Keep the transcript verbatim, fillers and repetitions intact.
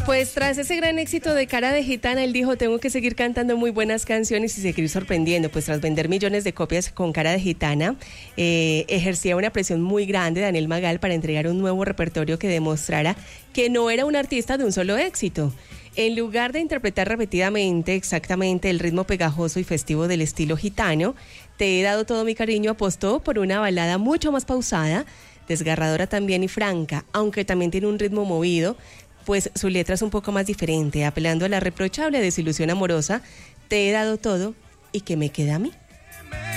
Pues tras ese gran éxito de Cara de Gitana, él dijo, tengo que seguir cantando muy buenas canciones y seguir sorprendiendo. Pues tras vender millones de copias con Cara de Gitana, eh, ejercía una presión muy grande Daniel Magal para entregar un nuevo repertorio que demostrara que no era un artista de un solo éxito. En lugar de interpretar repetidamente exactamente el ritmo pegajoso y festivo del estilo gitano, Te he dado todo mi cariño apostó por una balada mucho más pausada, desgarradora también y franca, aunque también tiene un ritmo movido, pues su letra es un poco más diferente, apelando a la reprochable desilusión amorosa, te he dado todo y ¿qué me queda a mí?